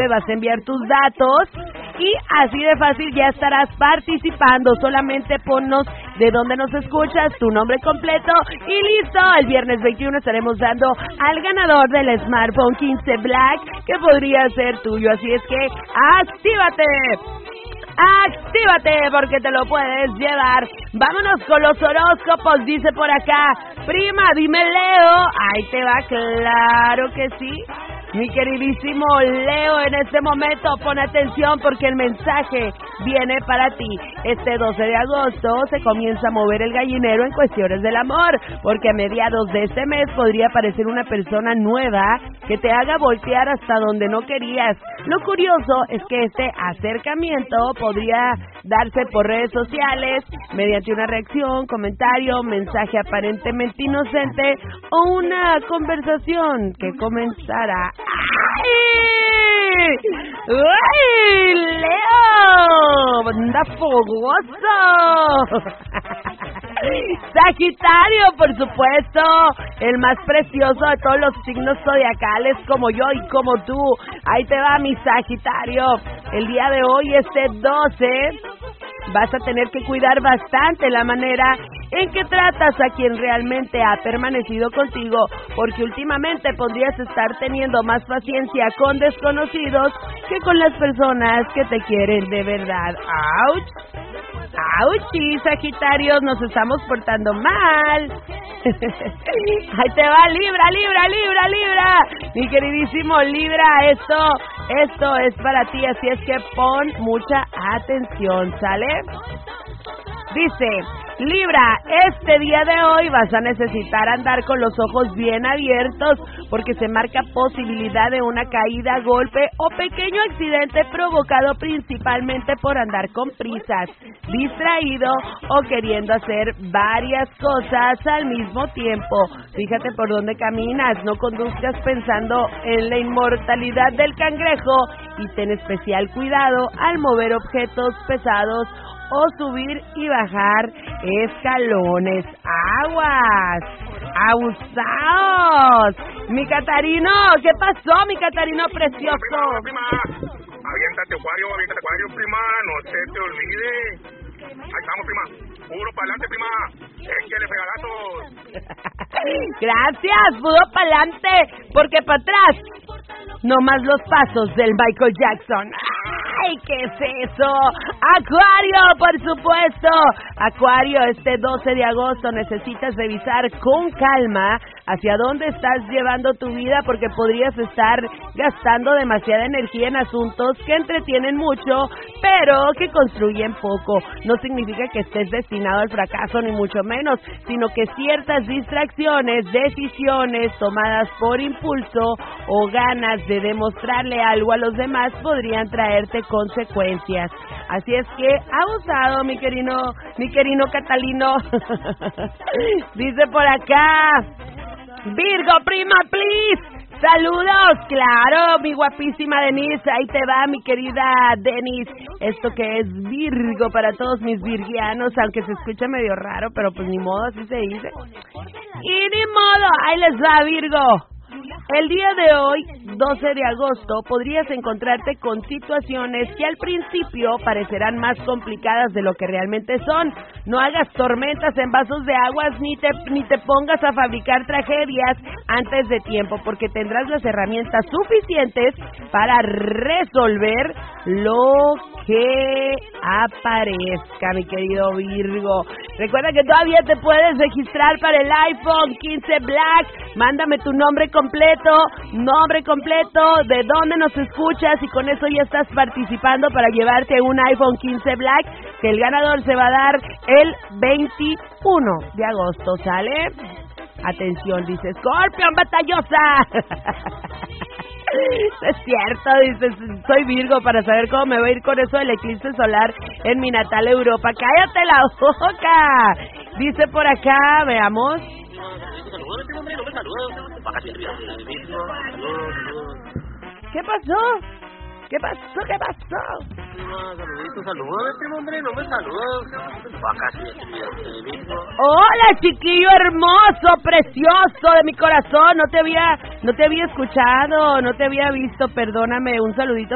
vas a enviar tus datos y así de fácil ya estarás participando. Solamente ponnos de dónde nos escuchas, tu nombre completo y listo. El viernes 21 estaremos dando al ganador del smartphone 15 Black, que podría ser tuyo. Así es que ¡actívate! ¡Actívate! Porque te lo puedes llevar. Vámonos con los horóscopos. Dice por acá, prima, dime Leo. Ahí te va, claro que sí. Mi queridísimo Leo, en este momento pon atención porque el mensaje viene para ti. Este 12 de agosto se comienza a mover el gallinero en cuestiones del amor, porque a mediados de este mes podría aparecer una persona nueva que te haga voltear hasta donde no querías. Lo curioso es que este acercamiento podría darse por redes sociales, mediante una reacción, comentario, mensaje aparentemente inocente o una conversación que comenzará. ¡Ay! ¡Ay! ¡Leo! ¡Anda fogoso! Sagitario, por supuesto, el más precioso de todos los signos zodiacales, como yo y como tú. Ahí te va, mi Sagitario. El día de hoy, este 12, vas a tener que cuidar bastante la manera en que tratas a quien realmente ha permanecido contigo, porque últimamente podrías estar teniendo más paciencia con desconocidos que con las personas que te quieren de verdad. ¡Auch! ¡Auchi, Sagitarios! Nos estamos portando mal. Ahí te va, Libra, Libra, Libra, Libra. Mi queridísimo Libra, esto es para ti, así es que pon mucha atención, ¿sale? Dice, Libra, este día de hoy vas a necesitar andar con los ojos bien abiertos porque se marca posibilidad de una caída, golpe o pequeño accidente provocado principalmente por andar con prisas, distraído o queriendo hacer varias cosas al mismo tiempo. Fíjate por dónde caminas, no conduzcas pensando en la inmortalidad del cangrejo y ten especial cuidado al mover objetos pesados o subir y bajar escalones. ¡Aguas! ¡Abusados! Mi Catarino, ¿qué pasó, mi Catarino precioso? Prima. Aviéntate, Acuario, prima, no se te olvide. Ahí estamos, prima. Puro pa'lante, prima. Échale regalazos. Gracias, puro pa'lante, porque para atrás, nomás los pasos del Michael Jackson. ¡Ay, qué es eso! Acuario, por supuesto. Acuario, este 12 de agosto necesitas revisar con calma hacia dónde estás llevando tu vida, porque podrías estar gastando demasiada energía en asuntos que entretienen mucho, pero que construyen poco. No significa que estés destinado al fracaso, ni mucho menos, sino que ciertas distracciones, decisiones tomadas por impulso o ganas de demostrarle algo a los demás podrían traerte consecuencias. Así es que, abusado, mi querido Catalino. Dice por acá, Virgo, prima, please. Saludos, claro, mi guapísima Denise, ahí te va, mi querida Denise. Esto que es Virgo para todos mis virgianos, aunque se escucha medio raro, pero pues ni modo, así se dice. Y ni modo, ahí les va, Virgo. El día de hoy, 12 de agosto, podrías encontrarte con situaciones que al principio parecerán más complicadas de lo que realmente son. No hagas tormentas en vasos de aguas ni te pongas a fabricar tragedias antes de tiempo, porque tendrás las herramientas suficientes para resolver lo que aparezca, mi querido Virgo. Recuerda que todavía te puedes registrar para el iPhone 15 Black. Mándame tu nombre completo, de dónde nos escuchas, y con eso ya estás participando para llevarte un iPhone 15 Black, que el ganador se va a dar el 21 de agosto, ¿sale? Atención, dice Scorpion batallosa. Es cierto, dices, soy Virgo, para saber cómo me va a ir con eso del eclipse solar en mi natal Europa. ¡Cállate la boca! Dice por acá, veamos. ¿Qué pasó? ¿Qué pasó? Saludos, primo, hombre, no me saludas. Hola, chiquillo hermoso, precioso de mi corazón. No te había escuchado, no te había visto, perdóname, un saludito